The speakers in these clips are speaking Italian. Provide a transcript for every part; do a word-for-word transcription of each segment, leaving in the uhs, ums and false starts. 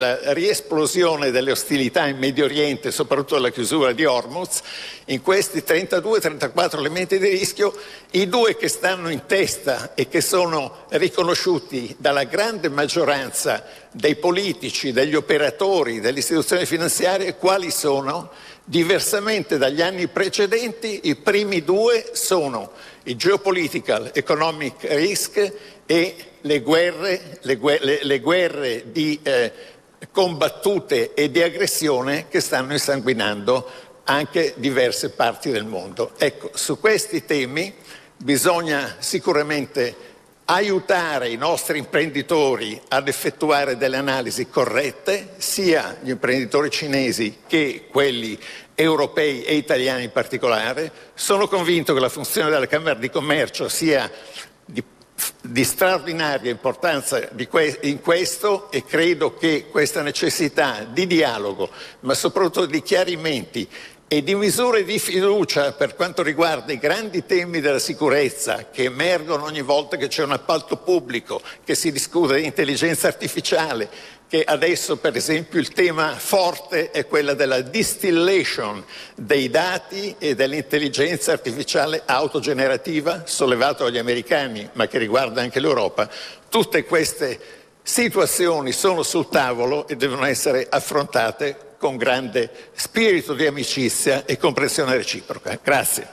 la riesplosione delle ostilità in Medio Oriente, soprattutto la chiusura di Hormuz, in questi trentadue trentaquattro elementi di rischio, i due che stanno in testa e che sono riconosciuti dalla grande maggioranza dei politici, degli operatori, delle istituzioni finanziarie, quali sono? Diversamente dagli anni precedenti, i primi due sono il geopolitical economic risk e le guerre, le guerre, le guerre di eh, combattute e di aggressione che stanno insanguinando anche diverse parti del mondo. Ecco, su questi temi bisogna sicuramente aiutare i nostri imprenditori ad effettuare delle analisi corrette, sia gli imprenditori cinesi che quelli europei e italiani in particolare. Sono convinto che la funzione della Camera di Commercio sia di di straordinaria importanza di que- in questo, e credo che questa necessità di dialogo, ma soprattutto di chiarimenti e di misure di fiducia per quanto riguarda i grandi temi della sicurezza che emergono ogni volta che c'è un appalto pubblico, che si discute di intelligenza artificiale, che adesso per esempio il tema forte è quella della distillation dei dati e dell'intelligenza artificiale autogenerativa, sollevato dagli americani ma che riguarda anche l'Europa. Tutte queste situazioni sono sul tavolo e devono essere affrontate con grande spirito di amicizia e comprensione reciproca. Grazie.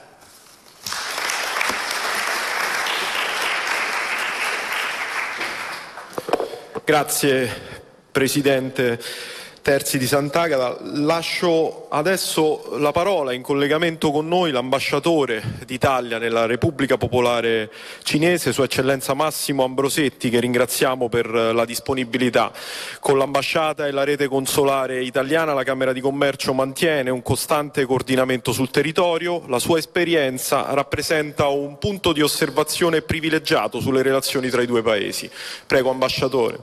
Grazie Presidente Terzi di Sant'Agata. Lascio adesso la parola, in collegamento con noi, l'ambasciatore d'Italia nella Repubblica Popolare Cinese, Sua Eccellenza Massimo Ambrosetti, che ringraziamo per la disponibilità. Con l'ambasciata e la rete consolare italiana la Camera di Commercio mantiene un costante coordinamento sul territorio. La sua esperienza rappresenta un punto di osservazione privilegiato sulle relazioni tra i due paesi. Prego, ambasciatore.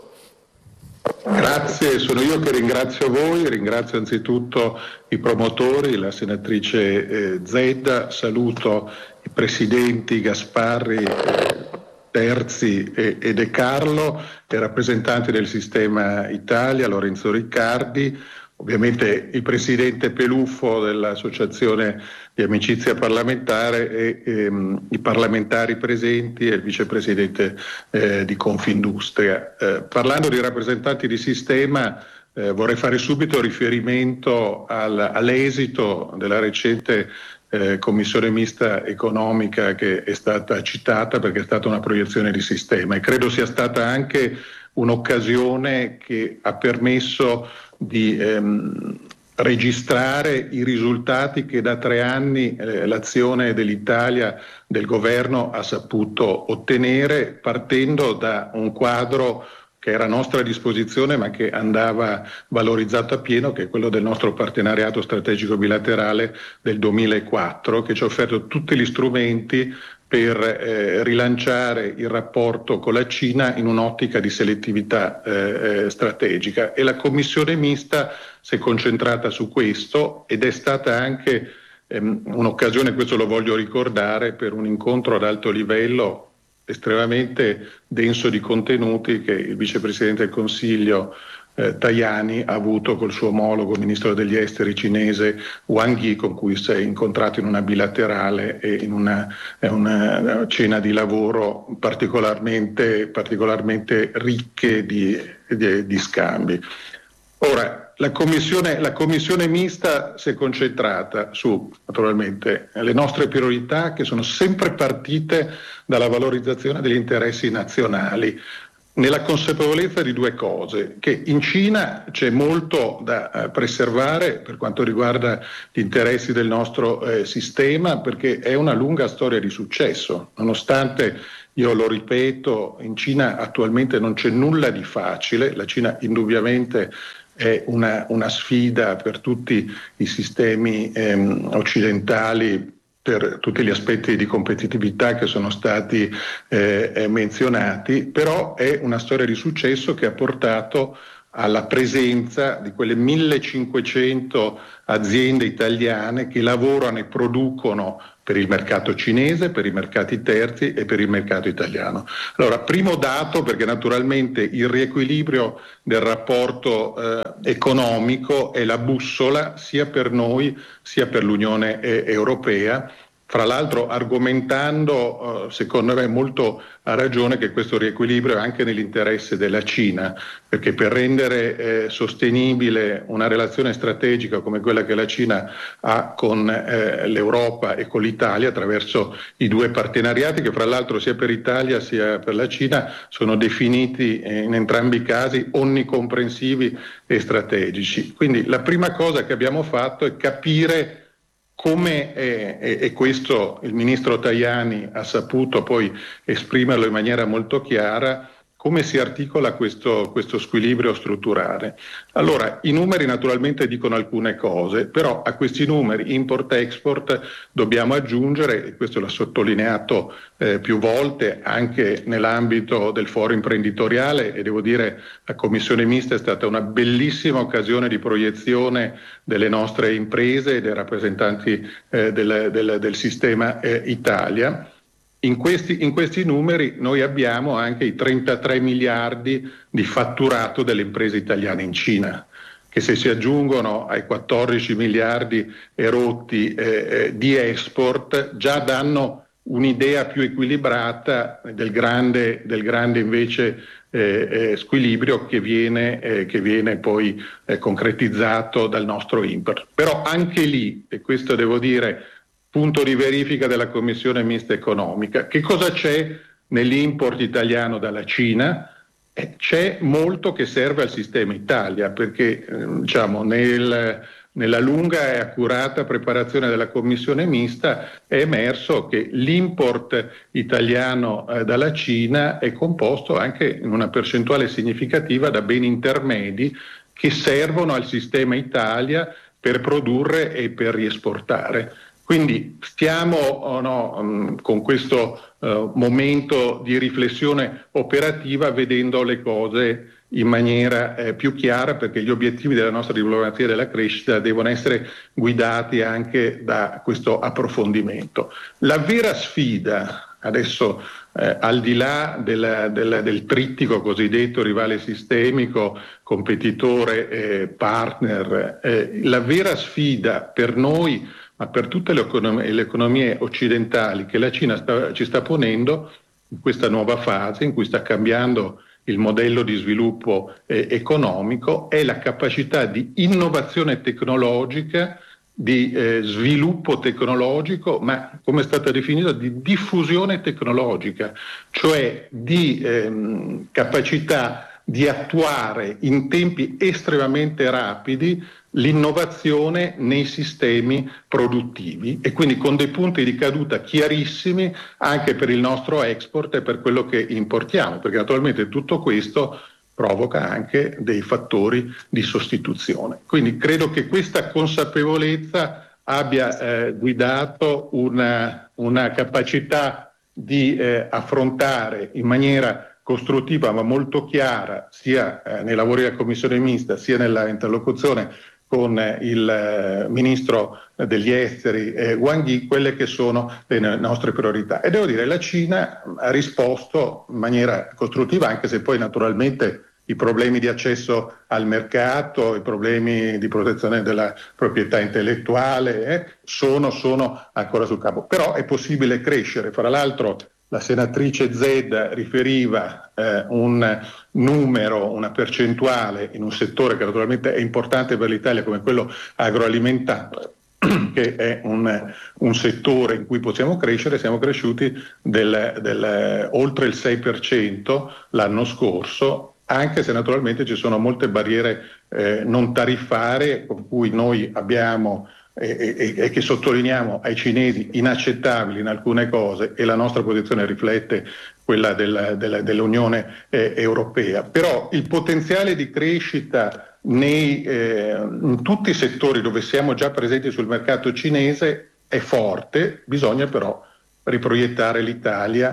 Grazie, sono io che ringrazio voi, ringrazio anzitutto i promotori, la senatrice eh, Zedda, saluto i presidenti Gasparri, eh, Terzi e, e De Carlo, i rappresentanti del Sistema Italia, Lorenzo Riccardi, ovviamente il presidente Peluffo dell'Associazione di Amicizia Parlamentare e ehm, i parlamentari presenti e il vicepresidente eh, di Confindustria. Eh, parlando di rappresentanti di sistema, eh, vorrei fare subito riferimento al, all'esito della recente eh, commissione mista economica che è stata citata, perché è stata una proiezione di sistema e credo sia stata anche un'occasione che ha permesso di ehm, registrare i risultati che da tre anni eh, l'azione dell'Italia, del governo, ha saputo ottenere, partendo da un quadro che era a nostra disposizione ma che andava valorizzato a pieno, che è quello del nostro partenariato strategico bilaterale del duemilaquattro, che ci ha offerto tutti gli strumenti per eh, rilanciare il rapporto con la Cina in un'ottica di selettività eh, strategica, e la commissione mista si è concentrata su questo ed è stata anche ehm, un'occasione, questo lo voglio ricordare, per un incontro ad alto livello estremamente denso di contenuti che il vicepresidente del Consiglio Eh, Tajani ha avuto col suo omologo ministro degli esteri cinese Wang Yi, con cui si è incontrato in una bilaterale e in una, una cena di lavoro particolarmente, particolarmente ricche di, di, di scambi. Ora, la commissione, la commissione mista si è concentrata su, naturalmente, le nostre priorità, che sono sempre partite dalla valorizzazione degli interessi nazionali, nella consapevolezza di due cose: che in Cina c'è molto da eh, preservare per quanto riguarda gli interessi del nostro eh, sistema, perché è una lunga storia di successo, nonostante, io lo ripeto, in Cina attualmente non c'è nulla di facile. La Cina indubbiamente è una, una sfida per tutti i sistemi ehm, occidentali, per tutti gli aspetti di competitività che sono stati eh, menzionati, però è una storia di successo che ha portato alla presenza di quelle millecinquecento aziende italiane che lavorano e producono per il mercato cinese, per i mercati terzi e per il mercato italiano. Allora, primo dato, perché naturalmente il riequilibrio del rapporto eh, economico è la bussola sia per noi sia per l'Unione eh, Europea, fra l'altro argomentando, eh, secondo me molto a ragione, che questo riequilibrio è anche nell'interesse della Cina, perché per rendere eh, sostenibile una relazione strategica come quella che la Cina ha con eh, l'Europa e con l'Italia attraverso i due partenariati che fra l'altro sia per Italia sia per la Cina sono definiti eh, in entrambi i casi onnicomprensivi e strategici. Quindi la prima cosa che abbiamo fatto è capire come, eh, e, e questo il ministro Tajani ha saputo poi esprimerlo in maniera molto chiara, come si articola questo, questo squilibrio strutturale. Allora, i numeri naturalmente dicono alcune cose, però a questi numeri import-export dobbiamo aggiungere, e questo l'ha sottolineato eh, più volte anche nell'ambito del foro imprenditoriale, e devo dire la commissione mista è stata una bellissima occasione di proiezione delle nostre imprese e dei rappresentanti eh, del, del, del sistema eh, Italia. In questi, in questi numeri noi abbiamo anche i trentatré miliardi di fatturato delle imprese italiane in Cina, che se si aggiungono ai quattordici miliardi erotti eh, di export già danno un'idea più equilibrata del grande, del grande invece eh, eh, squilibrio che viene, eh, che viene poi eh, concretizzato dal nostro import. Però anche lì, e questo devo dire punto di verifica della Commissione mista economica, che cosa c'è nell'import italiano dalla Cina? Eh, c'è molto che serve al sistema Italia, perché eh, diciamo, nel, nella lunga e accurata preparazione della Commissione mista è emerso che l'import italiano eh, dalla Cina è composto anche in una percentuale significativa da beni intermedi che servono al sistema Italia per produrre e per riesportare. Quindi stiamo oh no, con questo uh, momento di riflessione operativa vedendo le cose in maniera eh, più chiara, perché gli obiettivi della nostra diplomazia della crescita devono essere guidati anche da questo approfondimento. La vera sfida, adesso eh, al di là del, del, del trittico cosiddetto rivale sistemico, competitore, eh, partner, eh, la vera sfida per noi, ma per tutte le economie, le economie occidentali che la Cina sta, ci sta ponendo in questa nuova fase in cui sta cambiando il modello di sviluppo eh, economico, è la capacità di innovazione tecnologica, di eh, sviluppo tecnologico, ma come è stata definita, di diffusione tecnologica, cioè di ehm, capacità di attuare in tempi estremamente rapidi l'innovazione nei sistemi produttivi e quindi con dei punti di caduta chiarissimi anche per il nostro export e per quello che importiamo, perché naturalmente tutto questo provoca anche dei fattori di sostituzione. Quindi credo che questa consapevolezza abbia eh, guidato una, una capacità di eh, affrontare in maniera costruttiva ma molto chiara sia eh, nei lavori della Commissione mista sia nella interlocuzione con eh, il eh, Ministro degli Esteri eh, Wang Yi quelle che sono le nostre priorità. E devo dire la Cina ha risposto in maniera costruttiva, anche se poi naturalmente i problemi di accesso al mercato, i problemi di protezione della proprietà intellettuale eh, sono, sono ancora sul campo. Però è possibile crescere. Fra l'altro la senatrice Zedda riferiva eh, un numero, una percentuale in un settore che naturalmente è importante per l'Italia come quello agroalimentare, che è un, un settore in cui possiamo crescere. Siamo cresciuti del, del, oltre il sei per cento l'anno scorso, anche se naturalmente ci sono molte barriere eh, non tariffarie con cui noi abbiamo e, e, e che sottolineiamo ai cinesi inaccettabili in alcune cose, e la nostra posizione riflette quella della, della, dell'Unione eh, Europea. Però il potenziale di crescita nei, eh, in tutti i settori dove siamo già presenti sul mercato cinese è forte, bisogna però riproiettare l'Italia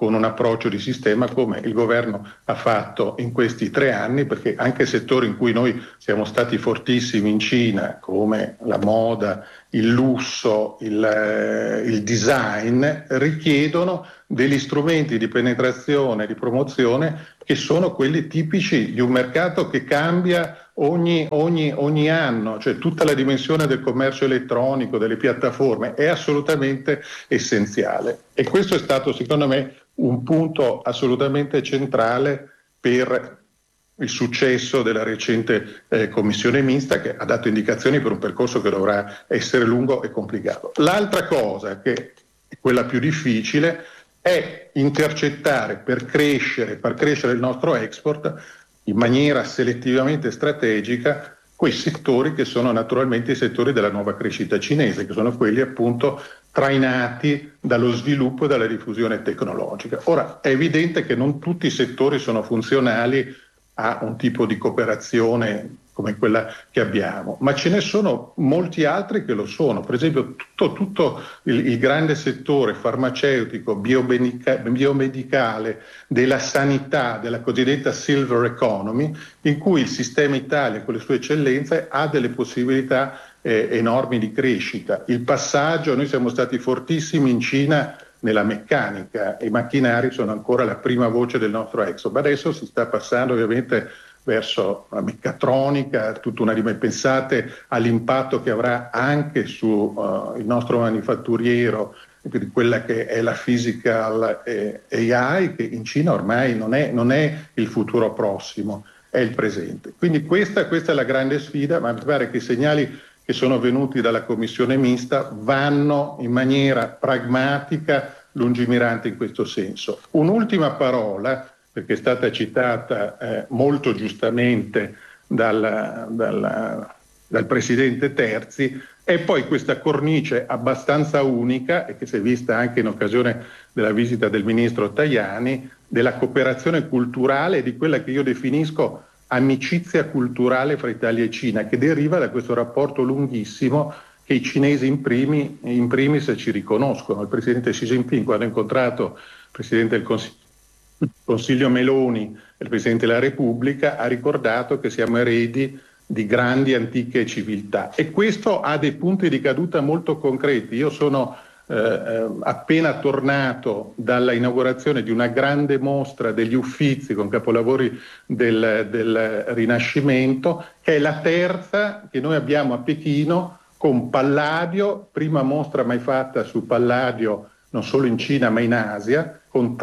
con un approccio di sistema come il governo ha fatto in questi tre anni, perché anche settori in cui noi siamo stati fortissimi in Cina, come la moda, il lusso, il, eh, il design, richiedono degli strumenti di penetrazione, di promozione che sono quelli tipici di un mercato che cambia ogni, ogni, ogni anno, cioè tutta la dimensione del commercio elettronico, delle piattaforme è assolutamente essenziale, e questo è stato secondo me un punto assolutamente centrale per il successo della recente eh, commissione mista, che ha dato indicazioni per un percorso che dovrà essere lungo e complicato. L'altra cosa, che è quella più difficile, è intercettare per crescere, far crescere il nostro export in maniera selettivamente strategica quei settori che sono naturalmente i settori della nuova crescita cinese, che sono quelli appunto trainati dallo sviluppo e dalla diffusione tecnologica. Ora, è evidente che non tutti i settori sono funzionali a un tipo di cooperazione come quella che abbiamo, ma ce ne sono molti altri che lo sono. Per esempio tutto, tutto il, il grande settore farmaceutico, biomedica, biomedicale, della sanità, della cosiddetta silver economy, in cui il sistema Italia con le sue eccellenze ha delle possibilità eh, enormi di crescita. Il passaggio, noi siamo stati fortissimi in Cina nella meccanica, e i macchinari sono ancora la prima voce del nostro export, ma adesso si sta passando ovviamente verso la meccatronica, tutta una rime. Pensate all'impatto che avrà anche su uh, il nostro manifatturiero, quindi quella che è la physical eh, A I, che in Cina ormai non è, non è il futuro prossimo, è il presente. Quindi questa, questa è la grande sfida, ma mi pare che i segnali che sono venuti dalla commissione mista vanno in maniera pragmatica, lungimirante in questo senso. Un'ultima parola, perché è stata citata eh, molto giustamente dal, dal, dal Presidente Terzi, e poi questa cornice abbastanza unica, e che si è vista anche in occasione della visita del Ministro Tajani, della cooperazione culturale e di quella che io definisco amicizia culturale fra Italia e Cina, che deriva da questo rapporto lunghissimo che i cinesi in, primi, in primis ci riconoscono. Il Presidente Xi Jinping, quando ha incontrato il Presidente del Consiglio, Consiglio Meloni e il Presidente della Repubblica, ha ricordato che siamo eredi di grandi antiche civiltà, e questo ha dei punti di caduta molto concreti. Io sono eh, appena tornato dalla inaugurazione di una grande mostra degli Uffizi con capolavori del, del Rinascimento, che è la terza che noi abbiamo a Pechino, con Palladio, prima mostra mai fatta su Palladio non solo in Cina ma in Asia, con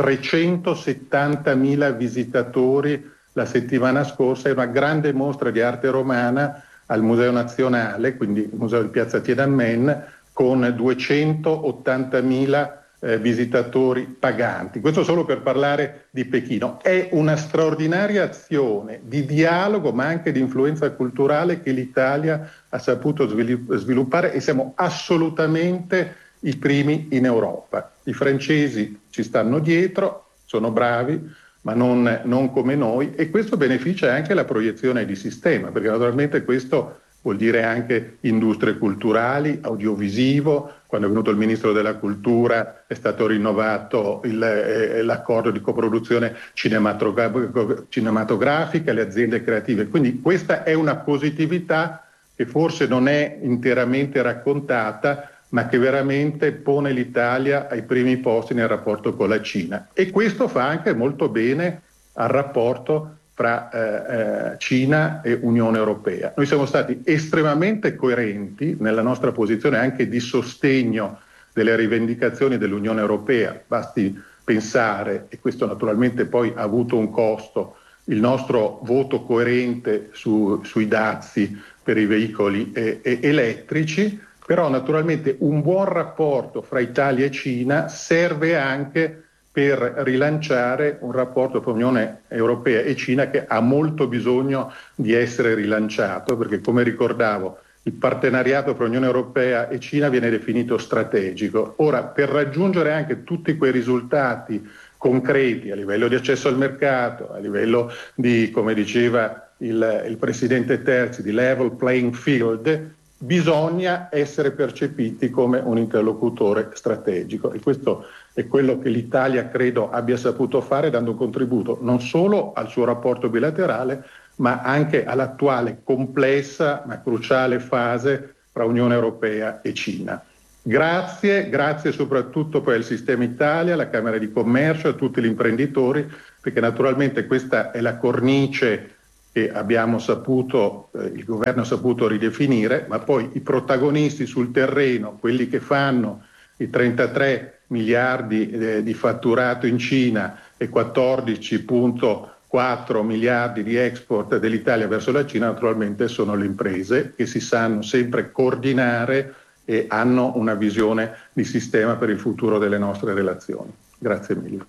trecentosettantamila visitatori la settimana scorsa. È una grande mostra di arte romana al Museo Nazionale, quindi il Museo di Piazza Tiananmen, con duecentottantamila eh, visitatori paganti. Questo solo per parlare di Pechino. È una straordinaria azione di dialogo ma anche di influenza culturale che l'Italia ha saputo sviluppare, e siamo assolutamente i primi in Europa. I francesi ci stanno dietro, sono bravi, ma non, non come noi, e questo beneficia anche la proiezione di sistema, perché naturalmente questo vuol dire anche industrie culturali, audiovisivo. Quando è venuto il Ministro della Cultura è stato rinnovato il, eh, l'accordo di coproduzione cinematogra- cinematografica, le aziende creative. Quindi questa è una positività che forse non è interamente raccontata, ma che veramente pone l'Italia ai primi posti nel rapporto con la Cina. E questo fa anche molto bene al rapporto fra eh, Cina e Unione Europea. Noi siamo stati estremamente coerenti nella nostra posizione anche di sostegno delle rivendicazioni dell'Unione Europea. Basti pensare, e questo naturalmente poi ha avuto un costo, il nostro voto coerente su, sui dazi per i veicoli eh, eh, elettrici. Però naturalmente un buon rapporto fra Italia e Cina serve anche per rilanciare un rapporto tra Unione Europea e Cina che ha molto bisogno di essere rilanciato, perché come ricordavo il partenariato tra Unione Europea e Cina viene definito strategico. Ora, per raggiungere anche tutti quei risultati concreti a livello di accesso al mercato, a livello di, come diceva il, il Presidente Terzi, di level playing field, bisogna essere percepiti come un interlocutore strategico, e questo è quello che l'Italia credo abbia saputo fare, dando un contributo non solo al suo rapporto bilaterale, ma anche all'attuale complessa ma cruciale fase fra Unione Europea e Cina. Grazie, grazie soprattutto poi al Sistema Italia, alla Camera di Commercio, a tutti gli imprenditori, perché naturalmente questa è la cornice che abbiamo saputo, eh, il governo ha saputo ridefinire, ma poi i protagonisti sul terreno, quelli che fanno i trentatré miliardi eh, di fatturato in Cina e quattordici virgola quattro miliardi di export dell'Italia verso la Cina, naturalmente sono le imprese che si sanno sempre coordinare e hanno una visione di sistema per il futuro delle nostre relazioni. Grazie mille.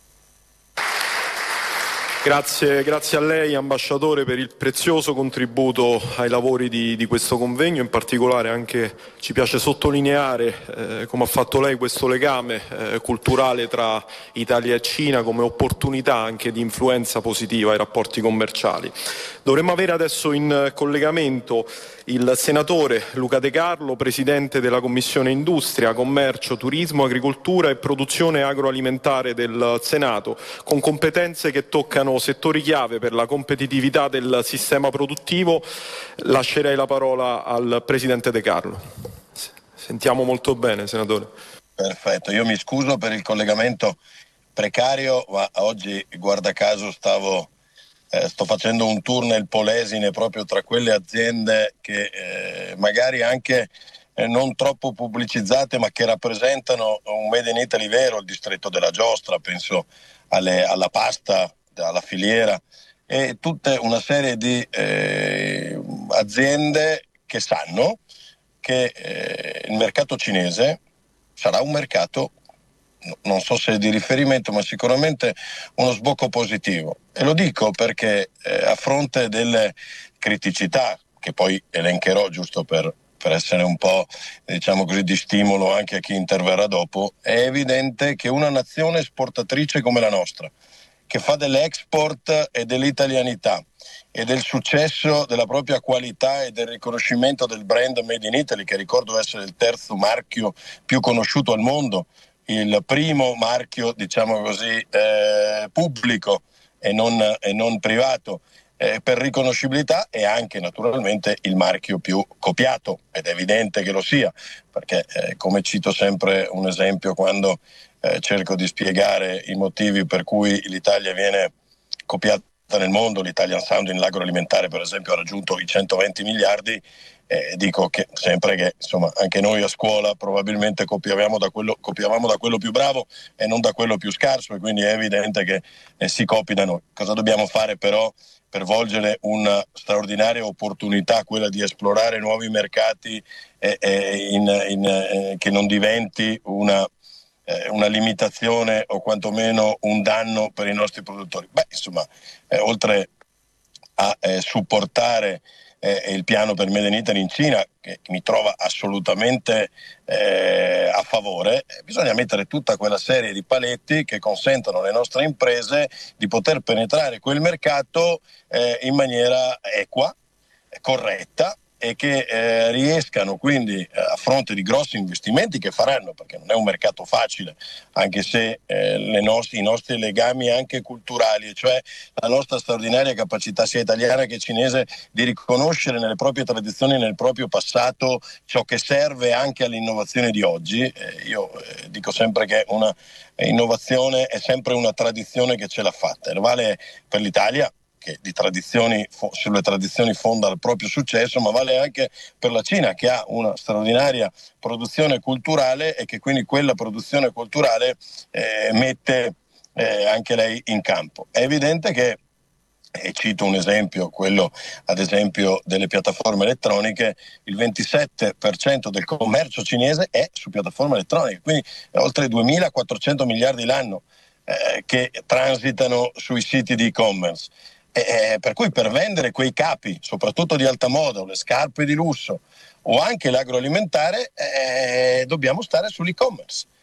Grazie, grazie a lei, ambasciatore, per il prezioso contributo ai lavori di, di questo convegno. In particolare anche ci piace sottolineare, eh, come ha fatto lei, questo legame eh, culturale tra Italia e Cina come opportunità anche di influenza positiva ai rapporti commerciali. Dovremmo avere adesso in collegamento il senatore Luca De Carlo, presidente della Commissione Industria, Commercio, Turismo, Agricoltura e Produzione Agroalimentare del Senato, con competenze che toccano settori chiave per la competitività del sistema produttivo. Lascerei la parola al presidente De Carlo. Sentiamo molto bene, senatore. Perfetto, io mi scuso per il collegamento precario, ma oggi, guarda caso, stavo eh, sto facendo un tour nel Polesine, proprio tra quelle aziende che eh, magari anche eh, non troppo pubblicizzate, ma che rappresentano un Made in Italy vero, il distretto della giostra, penso alle, alla pasta, alla filiera, e tutta una serie di eh, aziende che sanno che eh, il mercato cinese sarà un mercato, non so se di riferimento, ma sicuramente uno sbocco positivo. E lo dico perché eh, a fronte delle criticità, che poi elencherò giusto per, per essere un po', diciamo così, di stimolo anche a chi interverrà dopo, è evidente che una nazione esportatrice come la nostra, che fa dell'export e dell'italianità e del successo della propria qualità e del riconoscimento del brand Made in Italy, che ricordo essere il terzo marchio più conosciuto al mondo, il primo marchio, diciamo così, eh, pubblico e non, e non privato eh, per riconoscibilità, e anche naturalmente il marchio più copiato, ed è evidente che lo sia, perché eh, come cito sempre un esempio quando eh, cerco di spiegare i motivi per cui l'Italia viene copiata nel mondo, l'Italian Sounding, l'agroalimentare per esempio ha raggiunto i centoventi miliardi, eh, dico che sempre che insomma anche noi a scuola probabilmente copiavamo da quello, copiavamo da quello più bravo e non da quello più scarso, e quindi è evidente che eh, si copi da noi. Cosa dobbiamo fare però per volgere una straordinaria opportunità, quella di esplorare nuovi mercati eh, eh, in, in, eh, che non diventi una una limitazione o quantomeno un danno per i nostri produttori? Beh, insomma, eh, oltre a eh, supportare eh, il piano per Made in Italy in Cina, che mi trova assolutamente eh, a favore, eh, bisogna mettere tutta quella serie di paletti che consentono alle nostre imprese di poter penetrare quel mercato eh, in maniera equa, corretta, e che eh, riescano quindi eh, a fronte di grossi investimenti che faranno, perché non è un mercato facile, anche se eh, le nostri, i nostri legami anche culturali, cioè la nostra straordinaria capacità sia italiana che cinese di riconoscere nelle proprie tradizioni e nel proprio passato ciò che serve anche all'innovazione di oggi. Eh, io eh, dico sempre che una innovazione è sempre una tradizione che ce l'ha fatta, e lo vale per l'Italia, che di tradizioni, sulle tradizioni fonda il proprio successo, ma vale anche per la Cina, che ha una straordinaria produzione culturale e che quindi quella produzione culturale eh, mette eh, anche lei in campo. È evidente che, e cito un esempio, quello ad esempio delle piattaforme elettroniche, il ventisette per cento del commercio cinese è su piattaforme elettroniche, quindi oltre duemilaquattrocento miliardi l'anno eh, che transitano sui siti di e-commerce. Eh, per cui per vendere quei capi, soprattutto di alta moda, o le scarpe di lusso o anche l'agroalimentare, eh, dobbiamo stare sull'e-commerce,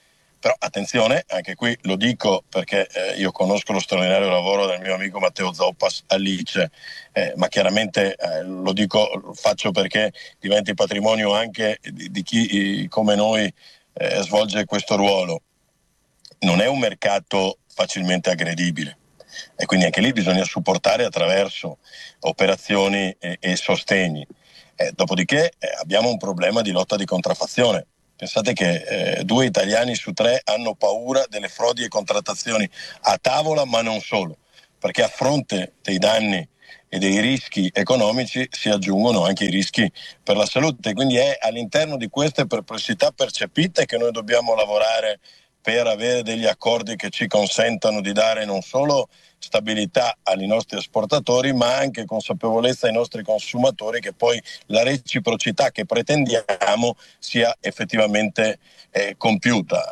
Però attenzione, anche qui lo dico perché eh, io conosco lo straordinario lavoro del mio amico Matteo Zoppas all'I C E, eh, ma chiaramente eh, lo dico, lo faccio perché diventi patrimonio anche di, di chi come noi eh, svolge questo ruolo. Non è un mercato facilmente aggredibile e quindi anche lì bisogna supportare attraverso operazioni e, e sostegni. Eh, dopodiché eh, abbiamo un problema di lotta di contraffazione. Pensate che eh, due italiani su tre hanno paura delle frodi e contrattazioni a tavola, ma non solo, perché a fronte dei danni e dei rischi economici si aggiungono anche i rischi per la salute. Quindi è all'interno di queste perplessità percepite che noi dobbiamo lavorare per avere degli accordi che ci consentano di dare non solo stabilità ai nostri esportatori, ma anche consapevolezza ai nostri consumatori che poi la reciprocità che pretendiamo sia effettivamente eh, compiuta.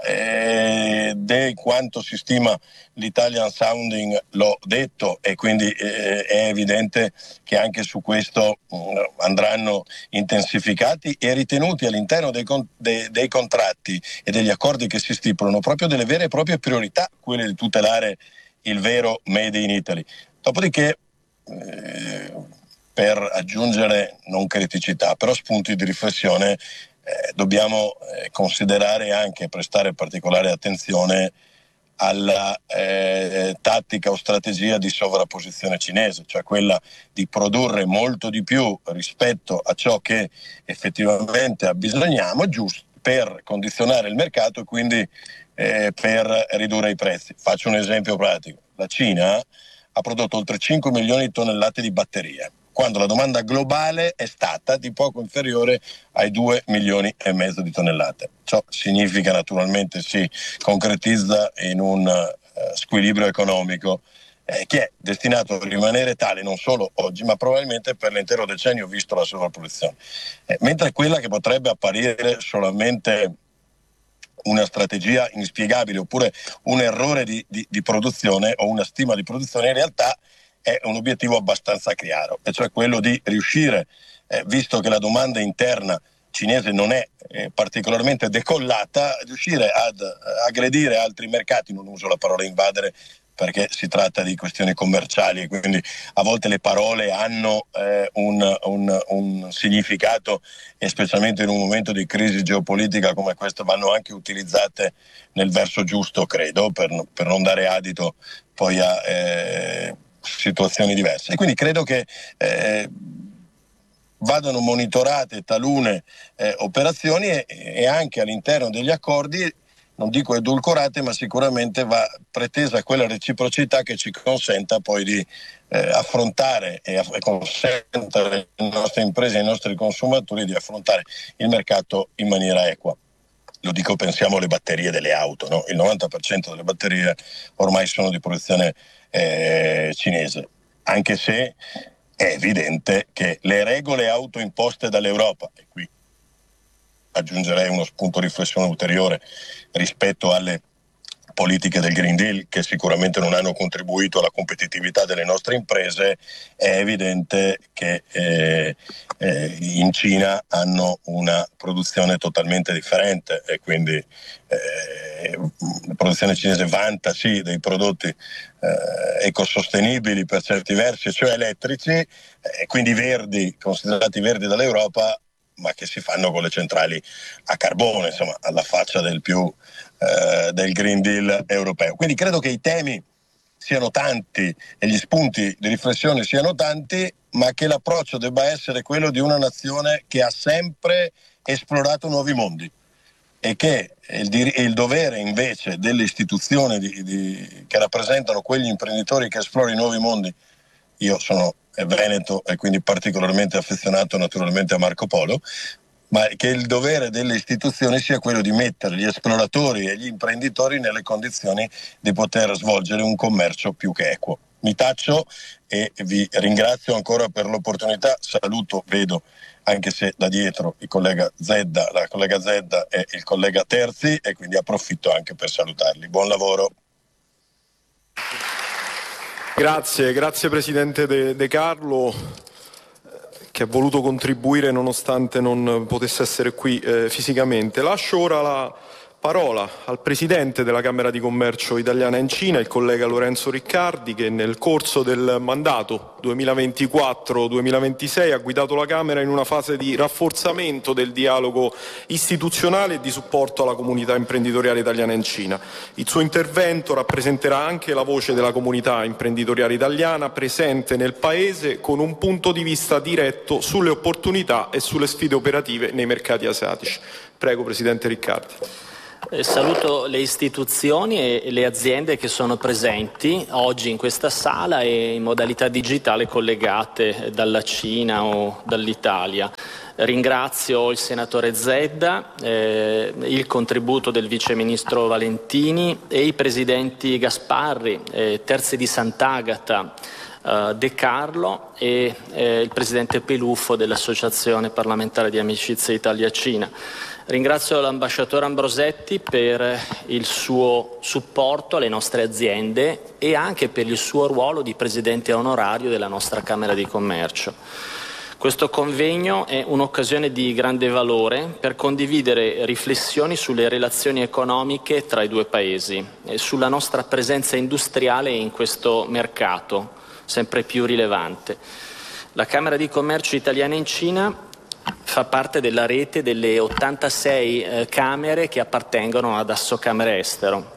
E di quanto si stima l'Italian Sounding l'ho detto, e quindi eh, è evidente che anche su questo mh, andranno intensificati e ritenuti all'interno dei, con- dei, dei contratti e degli accordi che si stipulano proprio delle vere e proprie priorità, quelle di tutelare il vero Made in Italy. Dopodiché eh, per aggiungere non criticità, però spunti di riflessione, eh, dobbiamo eh, considerare anche prestare particolare attenzione alla eh, tattica o strategia di sovrapposizione cinese, cioè quella di produrre molto di più rispetto a ciò che effettivamente abbisogniamo, giusto per condizionare il mercato e quindi eh, per ridurre i prezzi. Faccio un esempio pratico. La Cina ha prodotto oltre cinque milioni di tonnellate di batterie, quando la domanda globale è stata di poco inferiore ai due milioni e mezzo di tonnellate. Ciò significa naturalmente si concretizza in un uh, squilibrio economico eh, che è destinato a rimanere tale non solo oggi, ma probabilmente per l'intero decennio, visto la sovrapproduzione. Eh, mentre quella che potrebbe apparire solamente una strategia inspiegabile oppure un errore di, di, di produzione o una stima di produzione, in realtà è un obiettivo abbastanza chiaro, e cioè quello di riuscire, eh, visto che la domanda interna cinese non è eh, particolarmente decollata, riuscire ad uh, aggredire altri mercati. Non uso la parola invadere perché si tratta di questioni commerciali e quindi a volte le parole hanno eh, un, un, un significato, e specialmente in un momento di crisi geopolitica come questo vanno anche utilizzate nel verso giusto, credo, per, per non dare adito poi a eh, situazioni diverse. E quindi credo che eh, vadano monitorate talune eh, operazioni e, e anche all'interno degli accordi, non dico edulcorate, ma sicuramente va pretesa quella reciprocità che ci consenta poi di eh, affrontare e, aff- e consenta alle nostre imprese e ai nostri consumatori di affrontare il mercato in maniera equa. Lo dico, pensiamo alle batterie delle auto, no? Il novanta per cento delle batterie ormai sono di produzione eh, cinese, anche se è evidente che le regole autoimposte dall'Europa, e qui aggiungerei uno spunto di riflessione ulteriore rispetto alle politiche del Green Deal, che sicuramente non hanno contribuito alla competitività delle nostre imprese, è evidente che eh, eh, in Cina hanno una produzione totalmente differente e quindi eh, la produzione cinese vanta sì dei prodotti eh, ecosostenibili per certi versi, cioè elettrici, e eh, quindi verdi, considerati verdi dall'Europa, ma che si fanno con le centrali a carbone, insomma, alla faccia del più eh, del Green Deal europeo. Quindi credo che i temi siano tanti e gli spunti di riflessione siano tanti, ma che l'approccio debba essere quello di una nazione che ha sempre esplorato nuovi mondi e che il, dir- il dovere invece delle istituzioni di, di, che rappresentano quegli imprenditori che esplorano i nuovi mondi. Io sono veneto e quindi particolarmente affezionato naturalmente a Marco Polo, ma che il dovere delle istituzioni sia quello di mettere gli esploratori e gli imprenditori nelle condizioni di poter svolgere un commercio più che equo. Mi taccio e vi ringrazio ancora per l'opportunità. Saluto, vedo anche se da dietro il collega Zedda, la collega Zedda e il collega Terzi, e quindi approfitto anche per salutarli. Buon lavoro. Grazie, grazie Presidente De, De Carlo, che ha voluto contribuire nonostante non potesse essere qui eh, fisicamente. Lascio ora la parola al Presidente della Camera di Commercio Italiana in Cina, il collega Lorenzo Riccardi, che nel corso del mandato duemilaventiquattro duemilaventisei ha guidato la Camera in una fase di rafforzamento del dialogo istituzionale e di supporto alla comunità imprenditoriale italiana in Cina. Il suo intervento rappresenterà anche la voce della comunità imprenditoriale italiana presente nel Paese, con un punto di vista diretto sulle opportunità e sulle sfide operative nei mercati asiatici. Prego, Presidente Riccardi. Eh, saluto le istituzioni e le aziende che sono presenti oggi in questa sala e in modalità digitale collegate dalla Cina o dall'Italia. Ringrazio il senatore Zedda, eh, il contributo del Vice Ministro Valentini e i Presidenti Gasparri, eh, Terzi di Sant'Agata, eh, De Carlo e eh, il Presidente Peluffo dell'Associazione Parlamentare di Amicizia Italia-Cina. Ringrazio l'ambasciatore Ambrosetti per il suo supporto alle nostre aziende e anche per il suo ruolo di Presidente onorario della nostra Camera di Commercio. Questo convegno è un'occasione di grande valore per condividere riflessioni sulle relazioni economiche tra i due Paesi e sulla nostra presenza industriale in questo mercato sempre più rilevante. La Camera di Commercio Italiana in Cina fa parte della rete delle ottantasei eh, Camere che appartengono ad Assocamere Estero.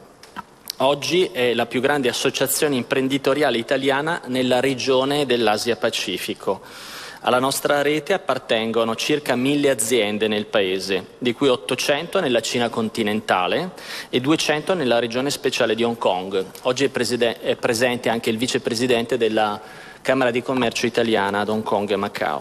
Oggi è la più grande associazione imprenditoriale italiana nella regione dell'Asia Pacifico. Alla nostra rete appartengono circa mille aziende nel Paese, di cui ottocento nella Cina continentale e duecento nella regione speciale di Hong Kong. Oggi è, preside- è presente anche il vicepresidente della Camera di Commercio italiana ad Hong Kong e Macao.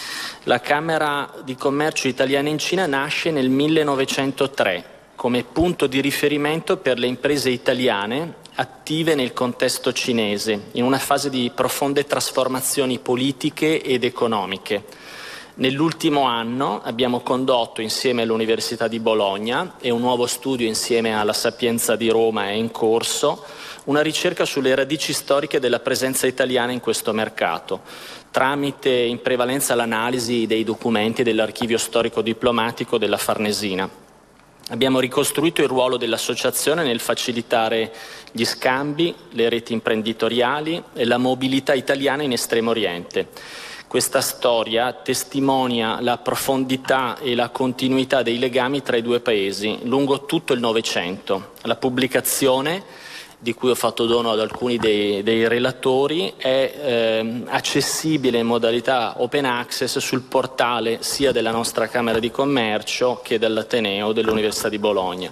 La Camera di Commercio italiana in Cina nasce nel millenovecentotre come punto di riferimento per le imprese italiane attive nel contesto cinese, in una fase di profonde trasformazioni politiche ed economiche. Nell'ultimo anno abbiamo condotto insieme all'Università di Bologna e un nuovo studio insieme alla Sapienza di Roma è in corso, una ricerca sulle radici storiche della presenza italiana in questo mercato, tramite in prevalenza l'analisi dei documenti dell'archivio storico-diplomatico della Farnesina. Abbiamo ricostruito il ruolo dell'associazione nel facilitare gli scambi, le reti imprenditoriali e la mobilità italiana in Estremo Oriente. Questa storia testimonia la profondità e la continuità dei legami tra i due paesi lungo tutto il Novecento. La pubblicazione, di cui ho fatto dono ad alcuni dei, dei relatori, è eh, accessibile in modalità open access sul portale sia della nostra Camera di Commercio che dell'Ateneo dell'Università di Bologna.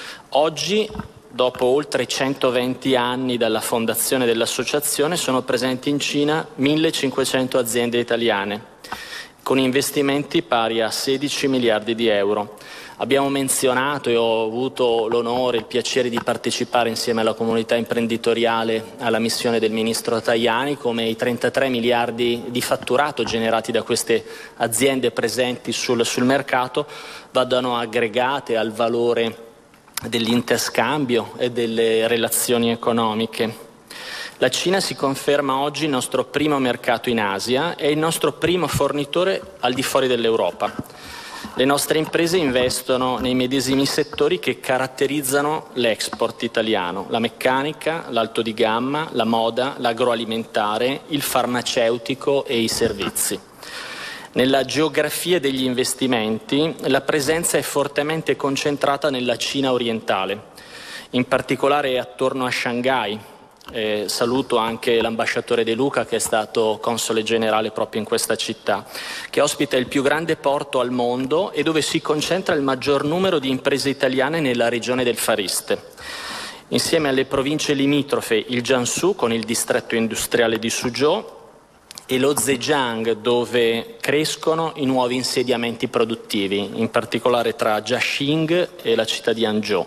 Oggi, dopo oltre centoventi anni dalla fondazione dell'associazione, sono presenti in Cina millecinquecento aziende italiane, con investimenti pari a sedici miliardi di euro. Abbiamo menzionato e ho avuto l'onore e il piacere di partecipare insieme alla comunità imprenditoriale alla missione del Ministro Tajani come i trentatré miliardi di fatturato generati da queste aziende presenti sul, sul mercato vadano aggregate al valore dell'interscambio e delle relazioni economiche. La Cina si conferma oggi il nostro primo mercato in Asia e il nostro primo fornitore al di fuori dell'Europa. Le nostre imprese investono nei medesimi settori che caratterizzano l'export italiano: la meccanica, l'alto di gamma, la moda, l'agroalimentare, il farmaceutico e i servizi. Nella geografia degli investimenti, la presenza è fortemente concentrata nella Cina orientale, in particolare attorno a Shanghai. Eh, saluto anche l'ambasciatore De Luca, che è stato console generale proprio in questa città, che ospita il più grande porto al mondo e dove si concentra il maggior numero di imprese italiane nella regione del Far East. Insieme alle province limitrofe, il Jiangsu con il distretto industriale di Suzhou e lo Zhejiang, dove crescono i nuovi insediamenti produttivi, in particolare tra Jiaxing e la città di Hangzhou.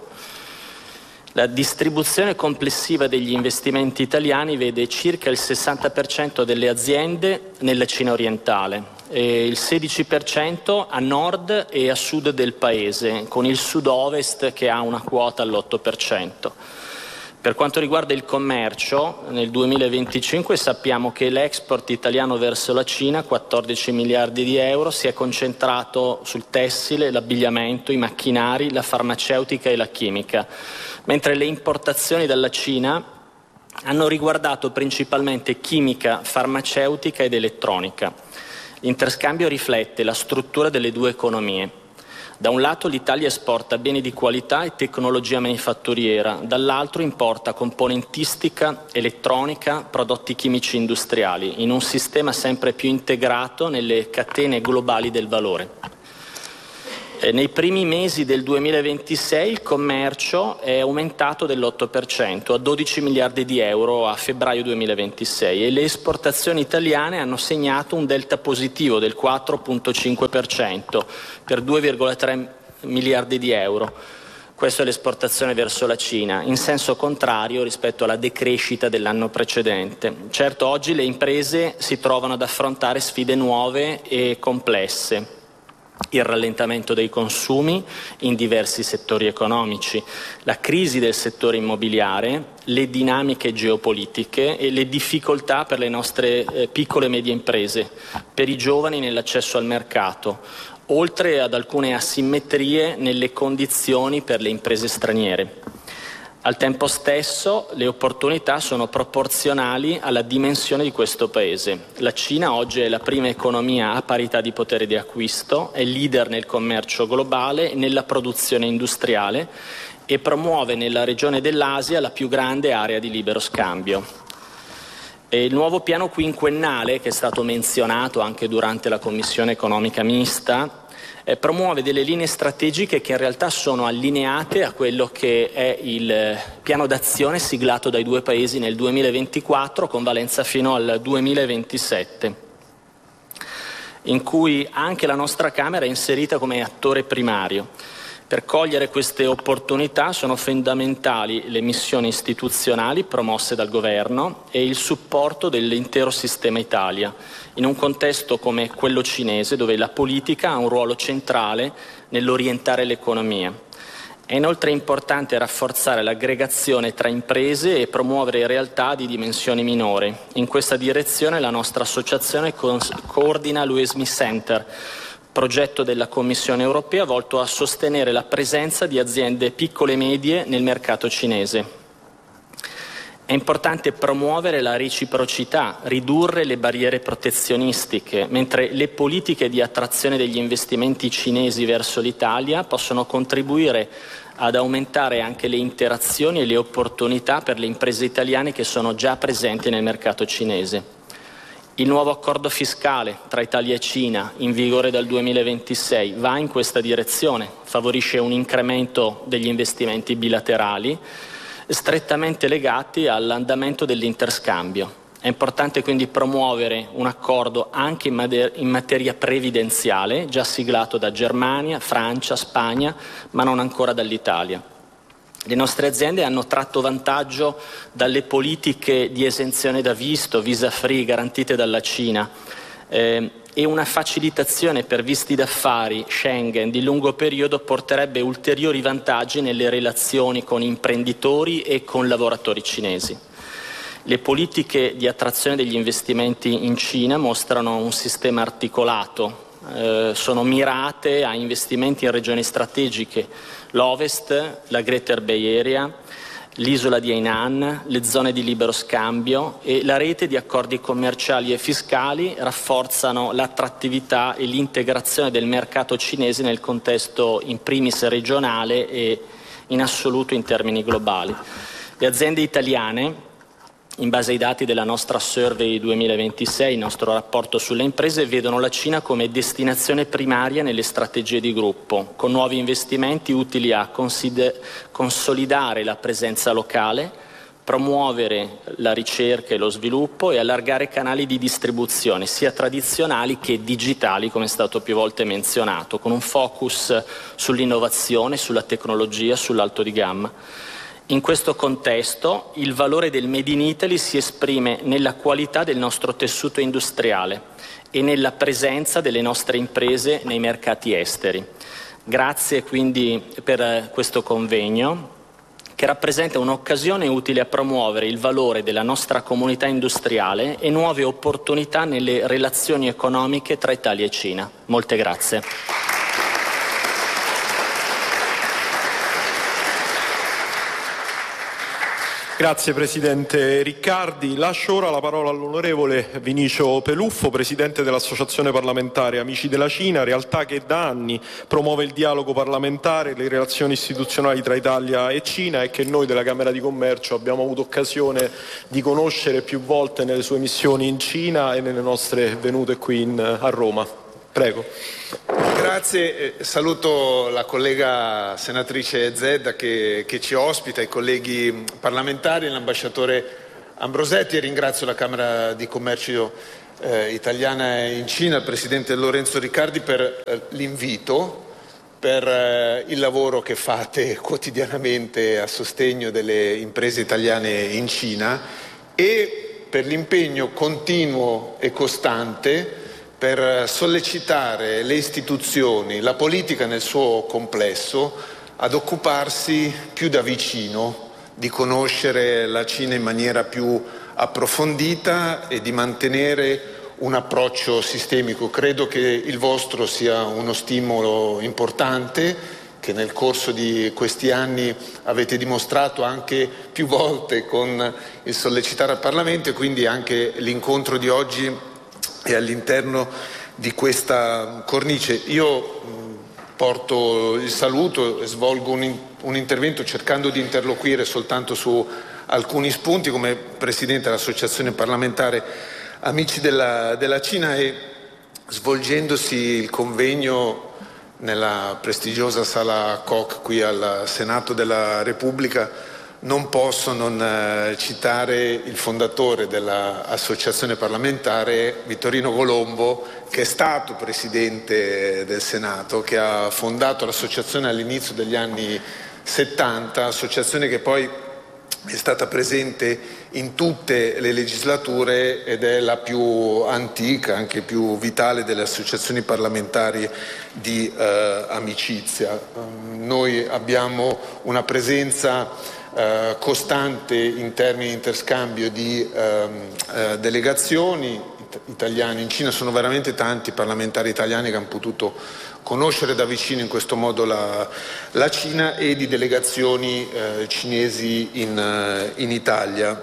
La distribuzione complessiva degli investimenti italiani vede circa il sessanta per cento delle aziende nella Cina orientale e il sedici per cento a nord e a sud del paese, con il sud-ovest che ha una quota all'otto per cento. Per quanto riguarda il commercio, nel duemilaventicinque sappiamo che l'export italiano verso la Cina, quattordici miliardi di euro, si è concentrato sul tessile, l'abbigliamento, i macchinari, la farmaceutica e la chimica, mentre le importazioni dalla Cina hanno riguardato principalmente chimica, farmaceutica ed elettronica. L'interscambio riflette la struttura delle due economie. Da un lato l'Italia esporta beni di qualità e tecnologia manifatturiera, dall'altro importa componentistica, elettronica, prodotti chimici industriali, in un sistema sempre più integrato nelle catene globali del valore. Eh, nei primi mesi del duemilaventisei il commercio è aumentato dell'otto per cento a dodici miliardi di euro a febbraio duemilaventisei e le esportazioni italiane hanno segnato un delta positivo del quattro virgola cinque per cento per due virgola tre miliardi di euro. Questa è l'esportazione verso la Cina, in senso contrario rispetto alla decrescita dell'anno precedente. Certo, oggi le imprese si trovano ad affrontare sfide nuove e complesse. Il rallentamento dei consumi in diversi settori economici, la crisi del settore immobiliare, le dinamiche geopolitiche e le difficoltà per le nostre eh, piccole e medie imprese, per i giovani nell'accesso al mercato, oltre ad alcune asimmetrie nelle condizioni per le imprese straniere. Al tempo stesso le opportunità sono proporzionali alla dimensione di questo Paese. La Cina oggi è la prima economia a parità di potere di acquisto, è leader nel commercio globale e nella produzione industriale e promuove nella regione dell'Asia la più grande area di libero scambio. E il nuovo piano quinquennale, che è stato menzionato anche durante la Commissione economica mista, Eh, promuove delle linee strategiche che in realtà sono allineate a quello che è il piano d'azione siglato dai due paesi nel duemilaventiquattro con valenza fino al duemilaventisette, in cui anche la nostra Camera è inserita come attore primario. Per cogliere queste opportunità sono fondamentali le missioni istituzionali promosse dal Governo e il supporto dell'intero sistema Italia, in un contesto come quello cinese, dove la politica ha un ruolo centrale nell'orientare l'economia. È inoltre importante rafforzare l'aggregazione tra imprese e promuovere realtà di dimensioni minori. In questa direzione la nostra associazione coordina l'U E S M I Center, progetto della Commissione europea volto a sostenere la presenza di aziende piccole e medie nel mercato cinese. È importante promuovere la reciprocità, ridurre le barriere protezionistiche, mentre le politiche di attrazione degli investimenti cinesi verso l'Italia possono contribuire ad aumentare anche le interazioni e le opportunità per le imprese italiane che sono già presenti nel mercato cinese. Il nuovo accordo fiscale tra Italia e Cina, in vigore dal duemilaventisei, va in questa direzione, favorisce un incremento degli investimenti bilaterali, strettamente legati all'andamento dell'interscambio. È importante quindi promuovere un accordo anche in, mater- in materia previdenziale, già siglato da Germania, Francia, Spagna, ma non ancora dall'Italia. Le nostre aziende hanno tratto vantaggio dalle politiche di esenzione da visto, visa free garantite dalla Cina eh, e una facilitazione per visti d'affari Schengen di lungo periodo porterebbe ulteriori vantaggi nelle relazioni con imprenditori e con lavoratori cinesi. Le politiche di attrazione degli investimenti in Cina mostrano un sistema articolato. Eh, sono mirate a investimenti in regioni strategiche, l'Ovest, la Greater Bay Area, l'isola di Hainan, le zone di libero scambio e la rete di accordi commerciali e fiscali rafforzano l'attrattività e l'integrazione del mercato cinese nel contesto in primis regionale e in assoluto in termini globali. Le aziende italiane, in base ai dati della nostra Survey duemilaventisei, il nostro rapporto sulle imprese, vedono la Cina come destinazione primaria nelle strategie di gruppo, con nuovi investimenti utili a consider- consolidare la presenza locale, promuovere la ricerca e lo sviluppo e allargare canali di distribuzione, sia tradizionali che digitali, come è stato più volte menzionato, con un focus sull'innovazione, sulla tecnologia, sull'alto di gamma. In questo contesto il valore del Made in Italy si esprime nella qualità del nostro tessuto industriale e nella presenza delle nostre imprese nei mercati esteri. Grazie quindi per questo convegno che rappresenta un'occasione utile a promuovere il valore della nostra comunità industriale e nuove opportunità nelle relazioni economiche tra Italia e Cina. Molte grazie. Grazie Presidente Riccardi. Lascio ora la parola all'onorevole Vinicio Peluffo, Presidente dell'Associazione parlamentare Amici della Cina, realtà che da anni promuove il dialogo parlamentare e le relazioni istituzionali tra Italia e Cina e che noi della Camera di Commercio abbiamo avuto occasione di conoscere più volte nelle sue missioni in Cina e nelle nostre venute qui in, a Roma. Prego. Grazie, eh, saluto la collega senatrice Zedda che, che ci ospita, i colleghi parlamentari, l'ambasciatore Ambrosetti e ringrazio la Camera di Commercio eh, italiana in Cina, il Presidente Lorenzo Riccardi per eh, l'invito, per eh, il lavoro che fate quotidianamente a sostegno delle imprese italiane in Cina e per l'impegno continuo e costante per sollecitare le istituzioni, la politica nel suo complesso, ad occuparsi più da vicino di conoscere la Cina in maniera più approfondita e di mantenere un approccio sistemico. Credo che il vostro sia uno stimolo importante che nel corso di questi anni avete dimostrato anche più volte con il sollecitare al Parlamento e quindi anche l'incontro di oggi e all'interno di questa cornice. Io porto il saluto e svolgo un, un intervento cercando di interloquire soltanto su alcuni spunti come Presidente dell'Associazione parlamentare Amici della, della Cina e svolgendosi il convegno nella prestigiosa Sala Koch qui al Senato della Repubblica non posso non eh, citare il fondatore dell'associazione parlamentare, Vittorino Colombo, che è stato Presidente del Senato, che ha fondato l'associazione all'inizio degli anni settanta, associazione che poi è stata presente in tutte le legislature ed è la più antica, anche più vitale delle associazioni parlamentari di eh, amicizia. Noi abbiamo una presenza Uh, costante in termini di interscambio di uh, uh, delegazioni it- italiane in Cina. Sono veramente tanti parlamentari italiani che hanno potuto conoscere da vicino in questo modo la, la Cina e di delegazioni uh, cinesi in, uh, in Italia.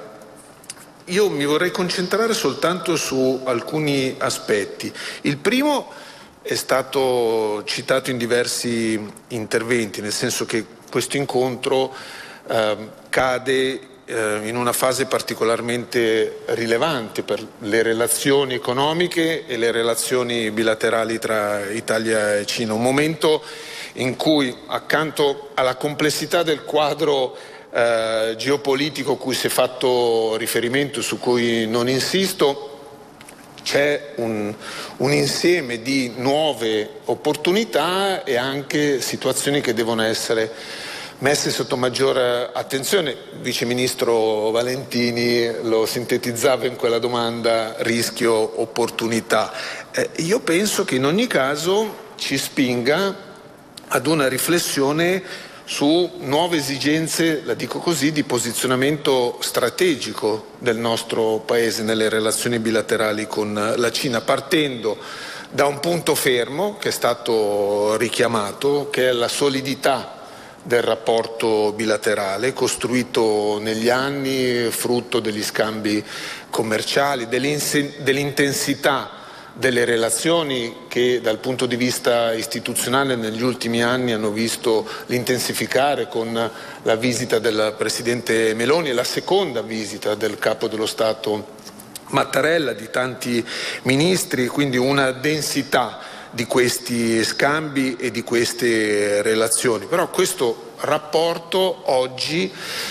Io mi vorrei concentrare soltanto su alcuni aspetti. Il primo è stato citato in diversi interventi, nel senso che questo incontro Eh, cade eh, in una fase particolarmente rilevante per le relazioni economiche e le relazioni bilaterali tra Italia e Cina, un momento in cui accanto alla complessità del quadro eh, geopolitico cui si è fatto riferimento, su cui non insisto, c'è un, un insieme di nuove opportunità e anche situazioni che devono essere messe sotto maggiore attenzione. Vice Ministro Valentini lo sintetizzava in quella domanda rischio-opportunità. Eh, io penso che in ogni caso ci spinga ad una riflessione su nuove esigenze, la dico così, di posizionamento strategico del nostro Paese nelle relazioni bilaterali con la Cina, partendo da un punto fermo che è stato richiamato, che è la solidità del rapporto bilaterale costruito negli anni, frutto degli scambi commerciali, dell'intensità delle relazioni che dal punto di vista istituzionale negli ultimi anni hanno visto l'intensificare con la visita del Presidente Meloni e la seconda visita del Capo dello Stato Mattarella, di tanti ministri, quindi una densità di questi scambi e di queste relazioni. Però questo rapporto oggi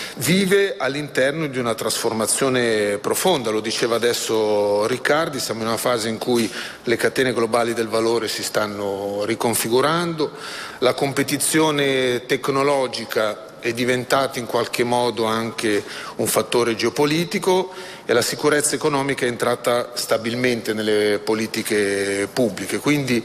vive all'interno di una trasformazione profonda, lo diceva adesso Riccardi, siamo in una fase in cui le catene globali del valore si stanno riconfigurando, la competizione tecnologica è diventata in qualche modo anche un fattore geopolitico e la sicurezza economica è entrata stabilmente nelle politiche pubbliche. Quindi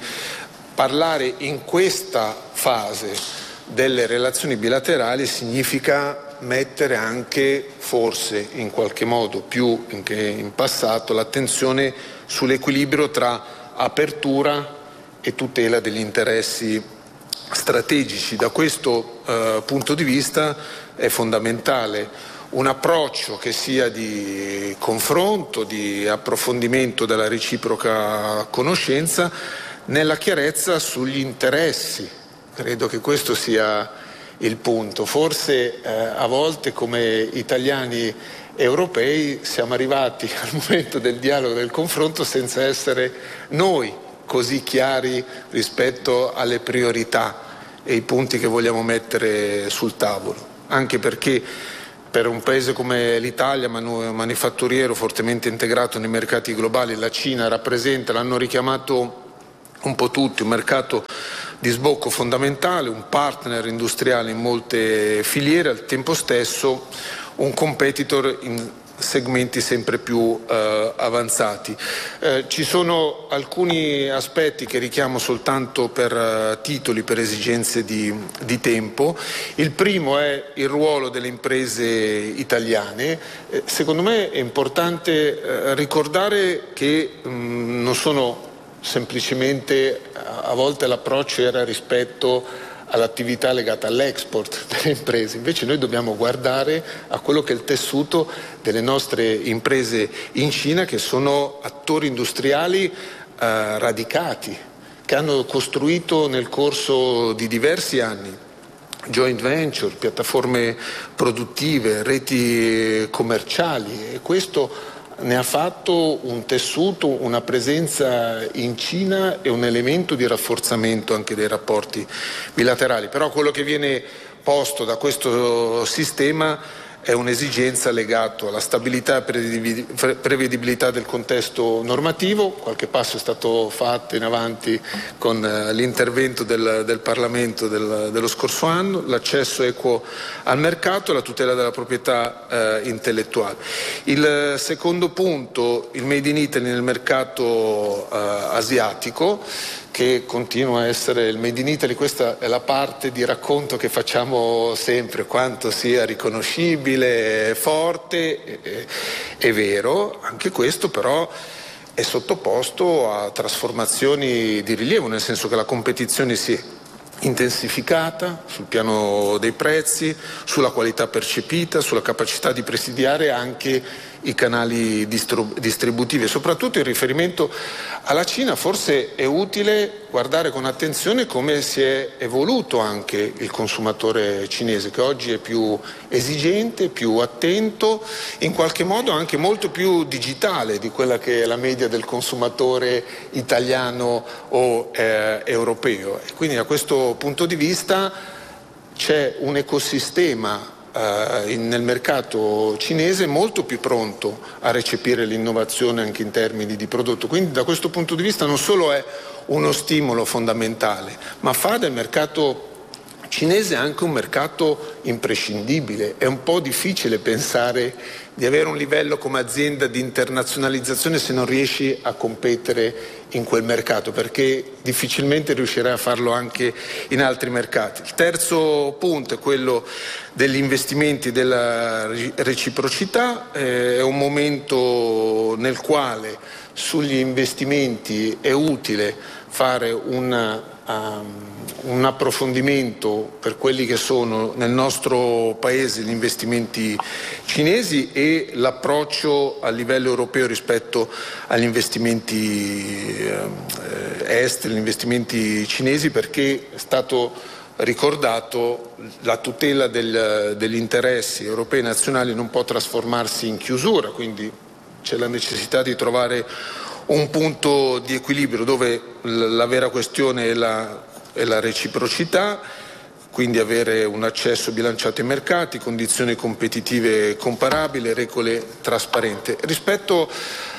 parlare in questa fase delle relazioni bilaterali significa mettere anche, forse in qualche modo più che in passato, l'attenzione sull'equilibrio tra apertura e tutela degli interessi strategici. Da questo eh, punto di vista è fondamentale un approccio che sia di confronto, di approfondimento della reciproca conoscenza, nella chiarezza sugli interessi. Credo che questo sia il punto. Forse eh, a volte come italiani europei siamo arrivati al momento del dialogo e del confronto senza essere noi così chiari rispetto alle priorità e i punti che vogliamo mettere sul tavolo, anche perché per un paese come l'Italia, manifatturiero fortemente integrato nei mercati globali, la Cina rappresenta, l'hanno richiamato un po' tutti, un mercato di sbocco fondamentale, un partner industriale in molte filiere, al tempo stesso un competitor in segmenti sempre più eh, avanzati. Eh, ci sono alcuni aspetti che richiamo soltanto per uh, titoli, per esigenze di, di tempo. Il primo è il ruolo delle imprese italiane. Eh, secondo me è importante eh, ricordare che mh, non sono semplicemente, a volte l'approccio era rispetto all'attività legata all'export delle imprese, invece noi dobbiamo guardare a quello che è il tessuto delle nostre imprese in Cina, che sono attori industriali eh, radicati, che hanno costruito nel corso di diversi anni joint venture, piattaforme produttive, reti commerciali, e questo ne ha fatto un tessuto, una presenza in Cina e un elemento di rafforzamento anche dei rapporti bilaterali. Però quello che viene posto da questo sistema è un'esigenza legata alla stabilità e prevedibilità del contesto normativo. Qualche passo è stato fatto in avanti con l'intervento del, del Parlamento del, dello scorso anno, l'accesso equo al mercato e la tutela della proprietà eh, intellettuale. Il secondo punto, il Made in Italy nel mercato eh, asiatico, che continua a essere il Made in Italy. Questa è la parte di racconto che facciamo sempre, quanto sia riconoscibile, forte, è, è vero, anche questo però è sottoposto a trasformazioni di rilievo, nel senso che la competizione si è intensificata sul piano dei prezzi, sulla qualità percepita, sulla capacità di presidiare anche i canali distributivi e soprattutto in riferimento alla Cina. Forse è utile guardare con attenzione come si è evoluto anche il consumatore cinese, che oggi è più esigente, più attento, in qualche modo anche molto più digitale di quella che è la media del consumatore italiano o eh, europeo. E quindi da questo punto di vista c'è un ecosistema nel mercato cinese molto più pronto a recepire l'innovazione anche in termini di prodotto. Quindi da questo punto di vista non solo è uno stimolo fondamentale, ma fa del mercato cinese anche un mercato imprescindibile. È un po' difficile pensare di avere un livello come azienda di internazionalizzazione se non riesci a competere in quel mercato, perché difficilmente riuscirai a farlo anche in altri mercati. Il terzo punto è quello degli investimenti, della reciprocità. Eh, è un momento nel quale sugli investimenti è utile fare una Um, un approfondimento per quelli che sono nel nostro paese gli investimenti cinesi e l'approccio a livello europeo rispetto agli investimenti eh, esteri, gli investimenti cinesi, perché è stato ricordato la tutela del, degli interessi europei e nazionali non può trasformarsi in chiusura, quindi c'è la necessità di trovare un punto di equilibrio dove la vera questione è la, è la reciprocità, quindi avere un accesso bilanciato ai mercati, condizioni competitive comparabili, regole trasparenti. Rispetto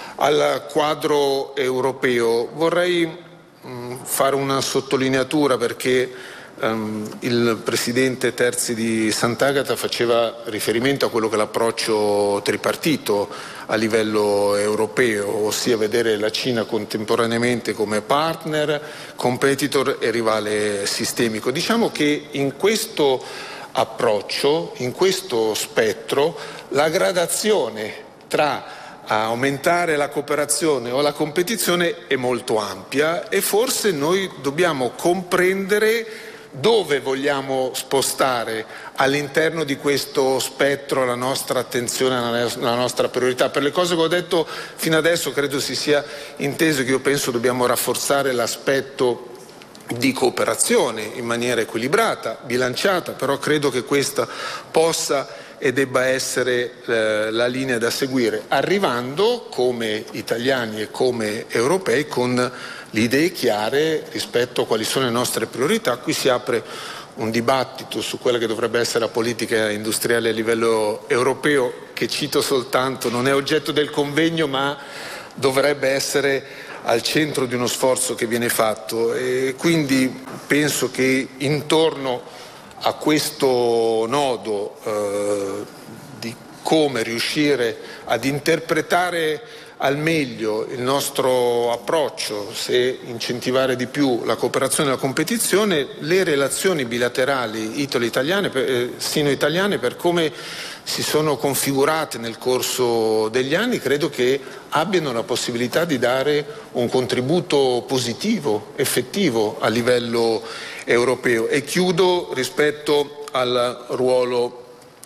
al quadro europeo vorrei mh, fare una sottolineatura, perché Um, il Presidente Terzi di Sant'Agata faceva riferimento a quello che è l'approccio tripartito a livello europeo, ossia vedere la Cina contemporaneamente come partner, competitor e rivale sistemico. Diciamo che in questo approccio, in questo spettro, la gradazione tra aumentare la cooperazione o la competizione è molto ampia e forse noi dobbiamo comprendere dove vogliamo spostare all'interno di questo spettro la nostra attenzione, la nostra priorità. Per le cose che ho detto fino adesso credo si sia inteso che io penso dobbiamo rafforzare l'aspetto di cooperazione in maniera equilibrata, bilanciata, però credo che questa possa e debba essere eh, la linea da seguire, arrivando come italiani e come europei con le idee chiare rispetto a quali sono le nostre priorità. Qui si apre un dibattito su quella che dovrebbe essere la politica industriale a livello europeo, che cito soltanto, non è oggetto del convegno ma dovrebbe essere al centro di uno sforzo che viene fatto, e quindi penso che intorno a questo nodo eh, di come riuscire ad interpretare al meglio il nostro approccio, se incentivare di più la cooperazione e la competizione, le relazioni bilaterali italo-italiane, eh, sino-italiane, per come si sono configurate nel corso degli anni, credo che abbiano la possibilità di dare un contributo positivo, effettivo a livello europeo. E chiudo rispetto al ruolo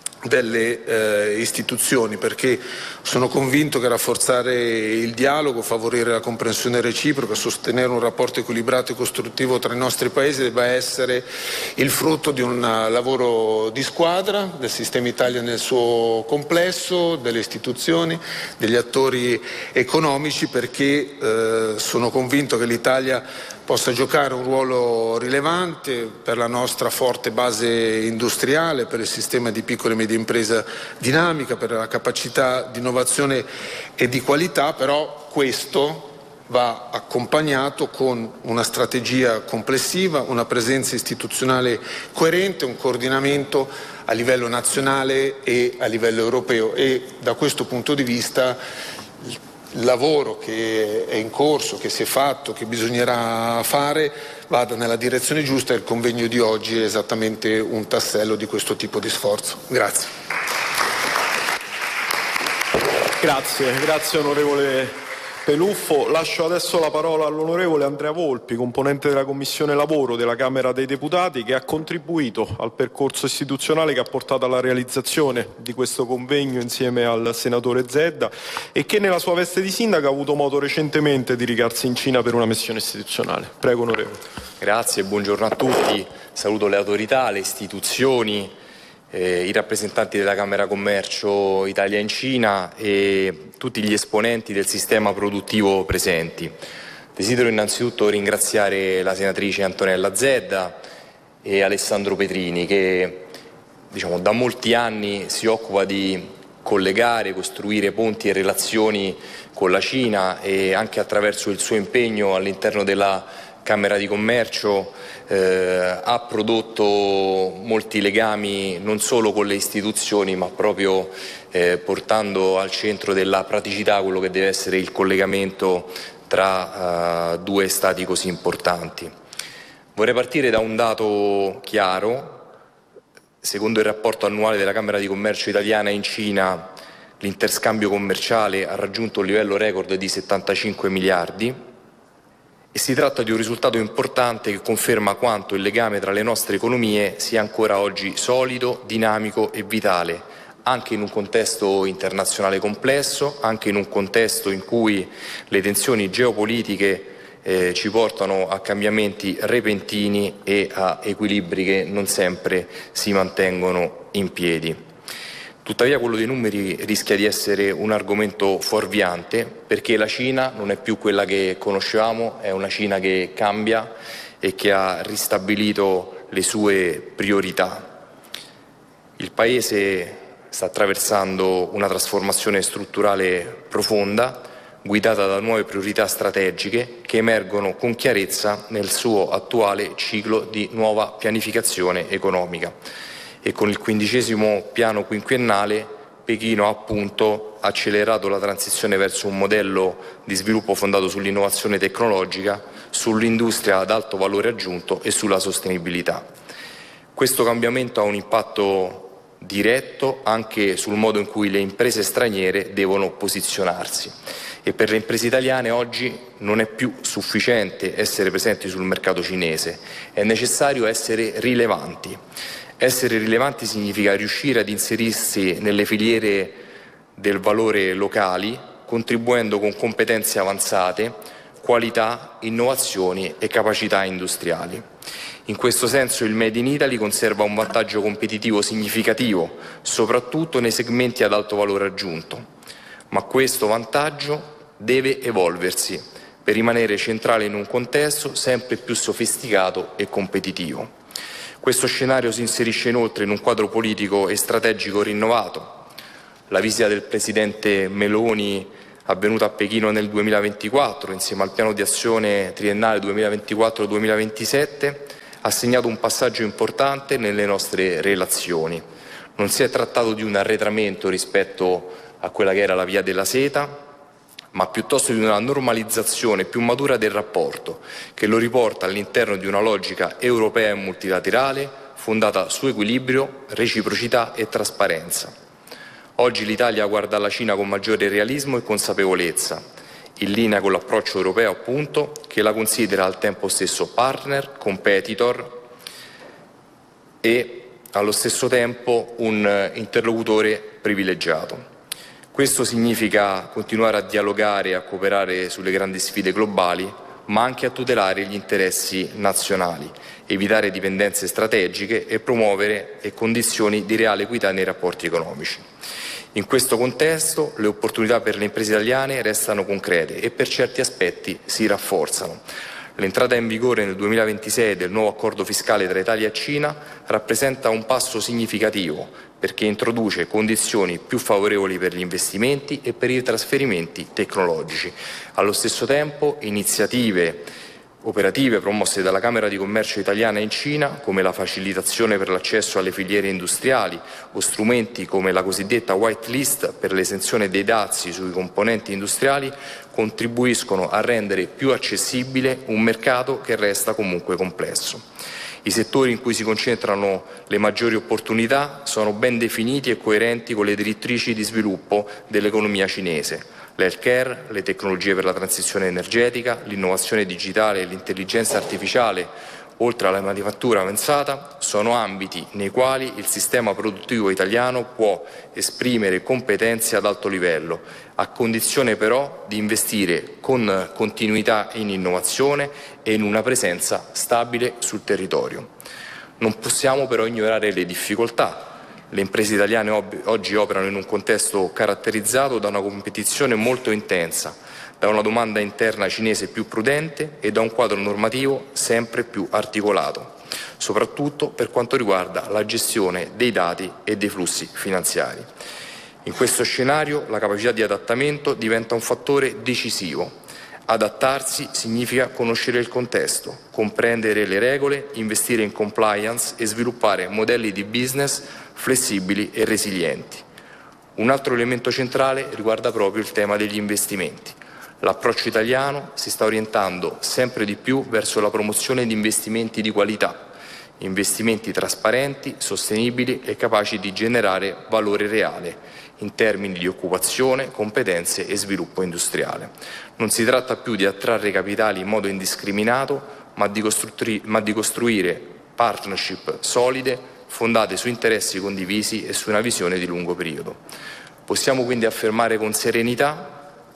delle eh, istituzioni, perché sono convinto che rafforzare il dialogo, favorire la comprensione reciproca, sostenere un rapporto equilibrato e costruttivo tra i nostri paesi debba essere il frutto di un lavoro di squadra del sistema Italia nel suo complesso, delle istituzioni, degli attori economici, perché eh, sono convinto che l'Italia possa giocare un ruolo rilevante per la nostra forte base industriale, per il sistema di piccola e media impresa dinamica, per la capacità di innovazione e di qualità, però questo va accompagnato con una strategia complessiva, una presenza istituzionale coerente, un coordinamento a livello nazionale e a livello europeo, e da questo punto di vista il lavoro che è in corso, che si è fatto, che bisognerà fare, vada nella direzione giusta, e il convegno di oggi è esattamente un tassello di questo tipo di sforzo. Grazie. Grazie, grazie onorevole Peluffo. Lascio adesso la parola all'onorevole Andrea Volpi, componente della Commissione Lavoro della Camera dei Deputati, che ha contribuito al percorso istituzionale che ha portato alla realizzazione di questo convegno insieme al senatore Zedda, e che nella sua veste di sindaco ha avuto modo recentemente di recarsi in Cina per una missione istituzionale. Prego onorevole. Grazie, buongiorno a tutti. Saluto le autorità, le istituzioni, Eh, i rappresentanti della Camera Commercio Italia in Cina e tutti gli esponenti del sistema produttivo presenti. Desidero innanzitutto ringraziare la senatrice Antonella Zedda e Alessandro Petrini, che diciamo, da molti anni si occupa di collegare, costruire ponti e relazioni con la Cina, e anche attraverso il suo impegno all'interno della Camera di Commercio eh, ha prodotto molti legami non solo con le istituzioni, ma proprio eh, portando al centro della praticità quello che deve essere il collegamento tra uh, due stati così importanti. Vorrei partire da un dato chiaro. Secondo il rapporto annuale della Camera di Commercio italiana in Cina, l'interscambio commerciale ha raggiunto un livello record di settantacinque miliardi, e si tratta di un risultato importante che conferma quanto il legame tra le nostre economie sia ancora oggi solido, dinamico e vitale, anche in un contesto internazionale complesso, anche in un contesto in cui le tensioni geopolitiche eh, ci portano a cambiamenti repentini e a equilibri che non sempre si mantengono in piedi. Tuttavia quello dei numeri rischia di essere un argomento fuorviante, perché la Cina non è più quella che conoscevamo, è una Cina che cambia e che ha ristabilito le sue priorità. Il Paese sta attraversando una trasformazione strutturale profonda, guidata da nuove priorità strategiche che emergono con chiarezza nel suo attuale ciclo di nuova pianificazione economica. E con il quindicesimo piano quinquennale Pechino ha appunto accelerato la transizione verso un modello di sviluppo fondato sull'innovazione tecnologica, sull'industria ad alto valore aggiunto e sulla sostenibilità. Questo cambiamento ha un impatto diretto anche sul modo in cui le imprese straniere devono posizionarsi. E per le imprese italiane oggi non è più sufficiente essere presenti sul mercato cinese, è necessario essere rilevanti. Essere rilevanti significa riuscire ad inserirsi nelle filiere del valore locali, contribuendo con competenze avanzate, qualità, innovazioni e capacità industriali. In questo senso il Made in Italy conserva un vantaggio competitivo significativo, soprattutto nei segmenti ad alto valore aggiunto. Ma questo vantaggio deve evolversi per rimanere centrale in un contesto sempre più sofisticato e competitivo. Questo scenario si inserisce inoltre in un quadro politico e strategico rinnovato. La visita del Presidente Meloni avvenuta a Pechino nel duemilaventiquattro, insieme al piano di azione triennale duemilaventiquattro duemilaventisette, ha segnato un passaggio importante nelle nostre relazioni. Non si è trattato di un arretramento rispetto a quella che era la via della seta, ma piuttosto di una normalizzazione più matura del rapporto, che lo riporta all'interno di una logica europea e multilaterale fondata su equilibrio, reciprocità e trasparenza. Oggi l'Italia guarda alla Cina con maggiore realismo e consapevolezza, in linea con l'approccio europeo, appunto, che la considera al tempo stesso partner, competitor e allo stesso tempo un interlocutore privilegiato. Questo significa continuare a dialogare e a cooperare sulle grandi sfide globali, ma anche a tutelare gli interessi nazionali, evitare dipendenze strategiche e promuovere e condizioni di reale equità nei rapporti economici. In questo contesto le opportunità per le imprese italiane restano concrete e per certi aspetti si rafforzano. L'entrata in vigore nel duemilaventisei del nuovo accordo fiscale tra Italia e Cina rappresenta un passo significativo perché introduce condizioni più favorevoli per gli investimenti e per i trasferimenti tecnologici. Allo stesso tempo, iniziative operative promosse dalla Camera di Commercio italiana in Cina, come la facilitazione per l'accesso alle filiere industriali o strumenti come la cosiddetta white list per l'esenzione dei dazi sui componenti industriali, contribuiscono a rendere più accessibile un mercato che resta comunque complesso. I settori in cui si concentrano le maggiori opportunità sono ben definiti e coerenti con le direttrici di sviluppo dell'economia cinese. L'healthcare, le tecnologie per la transizione energetica, l'innovazione digitale e l'intelligenza artificiale, oltre alla manifattura avanzata, sono ambiti nei quali il sistema produttivo italiano può esprimere competenze ad alto livello, a condizione però di investire con continuità in innovazione e in una presenza stabile sul territorio. Non possiamo però ignorare le difficoltà. Le imprese italiane oggi operano in un contesto caratterizzato da una competizione molto intensa, da una domanda interna cinese più prudente e da un quadro normativo sempre più articolato, soprattutto per quanto riguarda la gestione dei dati e dei flussi finanziari. In questo scenario la capacità di adattamento diventa un fattore decisivo. Adattarsi significa conoscere il contesto, comprendere le regole, investire in compliance e sviluppare modelli di business flessibili e resilienti. Un altro elemento centrale riguarda proprio il tema degli investimenti. L'approccio italiano si sta orientando sempre di più verso la promozione di investimenti di qualità, investimenti trasparenti, sostenibili e capaci di generare valore reale in termini di occupazione, competenze e sviluppo industriale. Non si tratta più di attrarre capitali in modo indiscriminato, ma di, costru- ma di costruire partnership solide fondate su interessi condivisi e su una visione di lungo periodo. Possiamo quindi affermare con serenità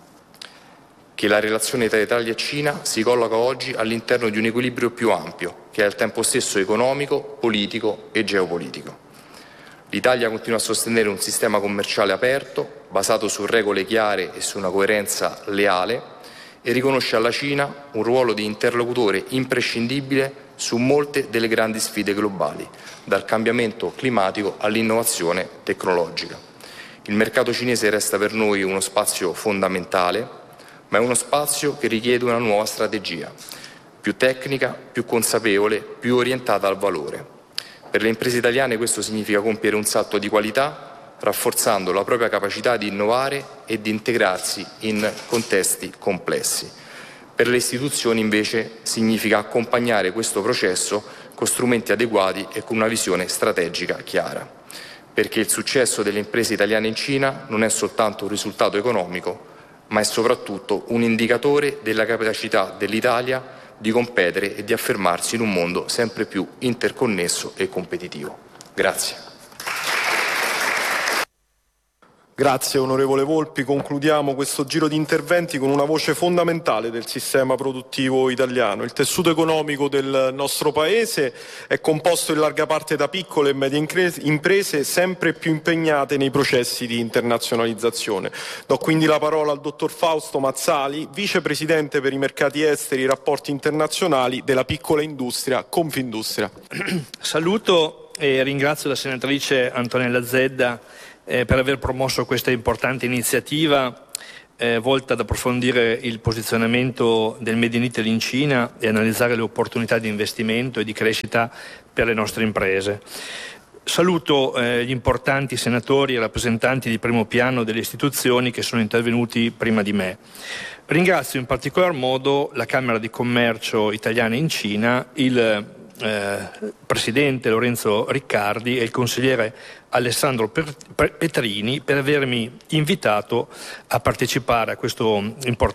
che la relazione tra Italia e Cina si colloca oggi all'interno di un equilibrio più ampio, che è al tempo stesso economico, politico e geopolitico. L'Italia continua a sostenere un sistema commerciale aperto, basato su regole chiare e su una coerenza leale, e riconosce alla Cina un ruolo di interlocutore imprescindibile su molte delle grandi sfide globali, dal cambiamento climatico all'innovazione tecnologica. Il mercato cinese resta per noi uno spazio fondamentale, ma è uno spazio che richiede una nuova strategia, più tecnica, più consapevole, più orientata al valore. Per le imprese italiane questo significa compiere un salto di qualità, rafforzando la propria capacità di innovare e di integrarsi in contesti complessi. Per le istituzioni invece significa accompagnare questo processo con strumenti adeguati e con una visione strategica chiara. Perché il successo delle imprese italiane in Cina non è soltanto un risultato economico, ma è soprattutto un indicatore della capacità dell'Italia di competere e di affermarsi in un mondo sempre più interconnesso e competitivo. Grazie. Grazie onorevole Volpi, concludiamo questo giro di interventi con una voce fondamentale del sistema produttivo italiano. Il tessuto economico del nostro Paese è composto in larga parte da piccole e medie imprese sempre più impegnate nei processi di internazionalizzazione. Do quindi la parola al dottor Fausto Mazzali, vicepresidente per i mercati esteri e i rapporti internazionali della piccola industria Confindustria. Saluto e ringrazio la senatrice Antonella Zedda Eh, per aver promosso questa importante iniziativa eh, volta ad approfondire il posizionamento del Made in Italy in Cina e analizzare le opportunità di investimento e di crescita per le nostre imprese. Saluto eh, gli importanti senatori e rappresentanti di primo piano delle istituzioni che sono intervenuti prima di me. Ringrazio in particolar modo la Camera di Commercio italiana in Cina, il Eh, Presidente Lorenzo Riccardi e il consigliere Alessandro Petrini per avermi invitato a partecipare a questo importante